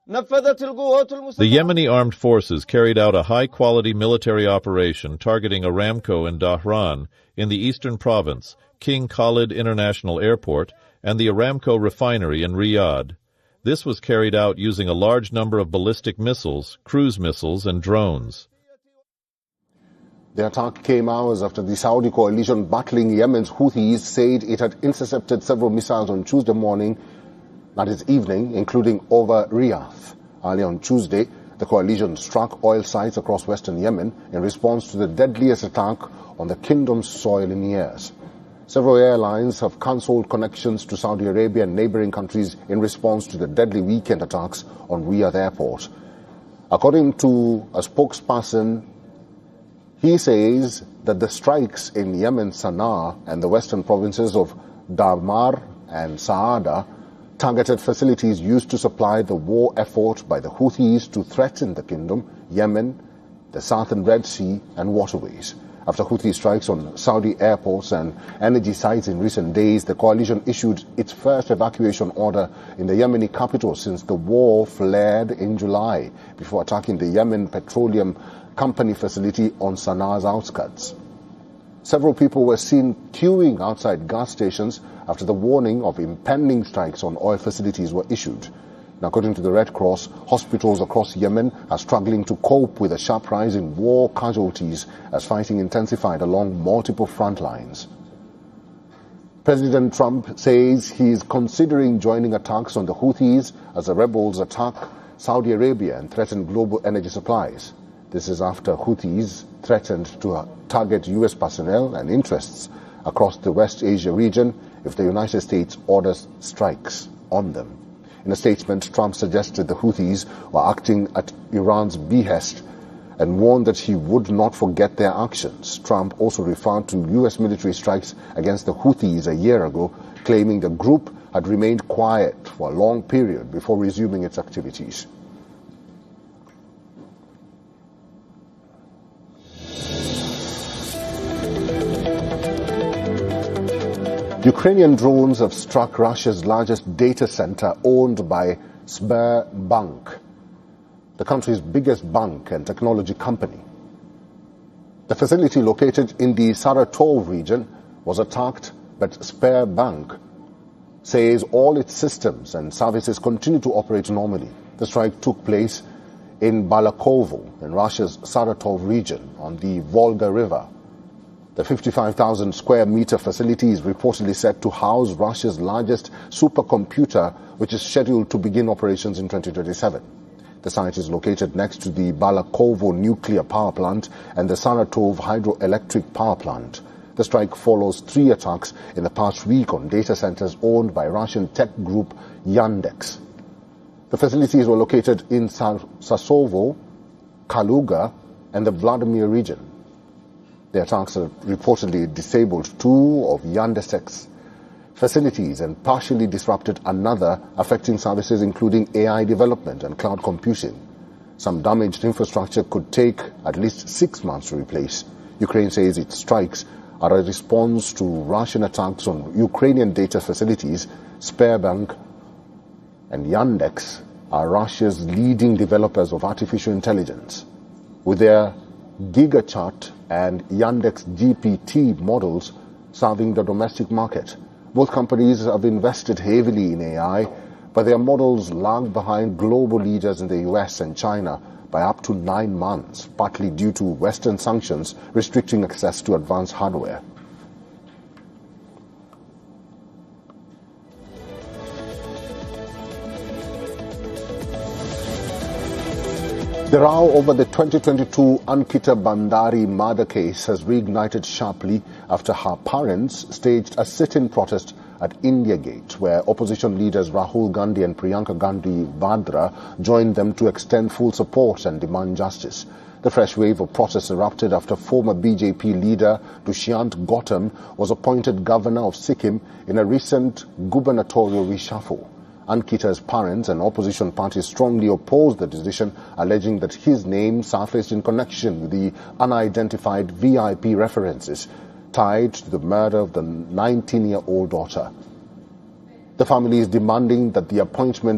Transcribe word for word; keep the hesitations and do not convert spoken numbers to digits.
The Yemeni armed forces carried out a high-quality military operation targeting Aramco in Dhahran, in the eastern province, King Khalid International Airport, and the Aramco refinery in Riyadh. This was carried out using a large number of ballistic missiles, cruise missiles, and drones. The attack came hours after the Saudi coalition battling Yemen's Houthis said it had intercepted several missiles on Tuesday morning, that is evening, including over Riyadh. Early on Tuesday, the coalition struck oil sites across western Yemen in response to the deadliest attack on the kingdom's soil in years. Several airlines have cancelled connections to Saudi Arabia and neighboring countries in response to the deadly weekend attacks on Riyadh Airport. According to a spokesperson, he says that the strikes in Yemen's Sana'a and the western provinces of Dhamar and Saada targeted facilities used to supply the war effort by the Houthis to threaten the kingdom, Yemen, the southern Red Sea and waterways. After Houthi strikes on Saudi airports and energy sites in recent days, the coalition issued its first evacuation order in the Yemeni capital since the war flared in July, before attacking the Yemen Petroleum Company facility on Sanaa's outskirts. Several people were seen queuing outside gas stations after the warning of impending strikes on oil facilities were issued. And according to the Red Cross, hospitals across Yemen are struggling to cope with a sharp rise in war casualties as fighting intensified along multiple front lines. President Trump says he is considering joining attacks on the Houthis as the rebels attack Saudi Arabia and threaten global energy supplies. This is after Houthis threatened to target U S personnel and interests across the West Asia region if the United States orders strikes on them. In a statement, Trump suggested the Houthis were acting at Iran's behest and warned that he would not forget their actions. Trump also referred to U S military strikes against the Houthis a year ago, claiming the group had remained quiet for a long period before resuming its activities. Ukrainian drones have struck Russia's largest data center owned by Sberbank, the country's biggest bank and technology company. The facility located in the Saratov region was attacked, but Sberbank says all its systems and services continue to operate normally. The strike took place in Balakovo, in Russia's Saratov region on the Volga River. The fifty-five thousand square meter facility is reportedly set to house Russia's largest supercomputer, which is scheduled to begin operations in twenty twenty-seven. The site is located next to the Balakovo nuclear power plant and the Saratov hydroelectric power plant. The strike follows three attacks in the past week on data centers owned by Russian tech group Yandex. The facilities were located in Sasovo, Kaluga, and the Vladimir region. The attacks have reportedly disabled two of Yandex's facilities and partially disrupted another, affecting services including A I development and cloud computing. Some damaged infrastructure could take at least six months to replace. Ukraine says its strikes are a response to Russian attacks on Ukrainian data facilities. Sberbank and Yandex are Russia's leading developers of artificial intelligence. With their GigaChat and Yandex G P T models serving the domestic market. Both companies have invested heavily in A I, but their models lag behind global leaders in the U S and China by up to nine months, partly due to Western sanctions restricting access to advanced hardware. The row over the twenty twenty-two Ankita Bandari murder case has reignited sharply after her parents staged a sit-in protest at India Gate, where opposition leaders Rahul Gandhi and Priyanka Gandhi Vadra joined them to extend full support and demand justice. The fresh wave of protests erupted after former B J P leader Dushyant Gautam was appointed governor of Sikkim in a recent gubernatorial reshuffle. Ankita's parents and opposition parties strongly opposed the decision, alleging that his name surfaced in connection with the unidentified V I P references tied to the murder of the nineteen-year-old daughter. The family is demanding that the appointment